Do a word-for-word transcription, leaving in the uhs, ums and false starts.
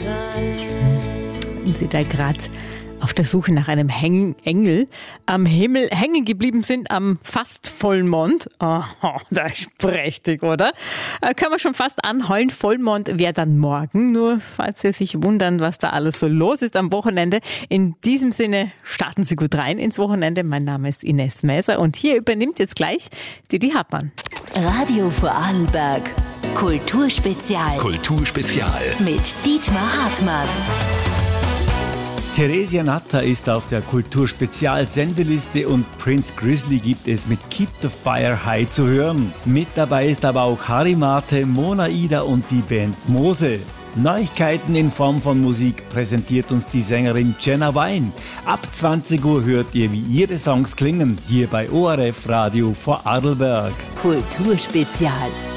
Und sie da gerade auf der Suche nach einem Häng- Engel am Himmel hängen geblieben sind am fast Vollmond. Oh, das ist prächtig, oder? Äh, kann man schon fast anheulen. Vollmond wäre dann morgen. Nur falls Sie sich wundern, was da alles so los ist am Wochenende. In diesem Sinne starten Sie gut rein ins Wochenende. Mein Name ist Ines Mäser und hier übernimmt jetzt gleich Didi Hartmann. Radio Vorarlberg. Kulturspezial. Kulturspezial. Mit Dietmar Hartmann. Theresia Natter ist auf der Kulturspezial-Sendeliste und Prince Grizzly gibt es mit Keep the Fire High zu hören. Mit dabei ist aber auch Harry Mate, Mona Ida und die Band Mose. Neuigkeiten in Form von Musik präsentiert uns die Sängerin Jenna Wein. Ab zwanzig Uhr hört ihr, wie ihre Songs klingen, hier bei O R F Radio Vorarlberg. Kulturspezial.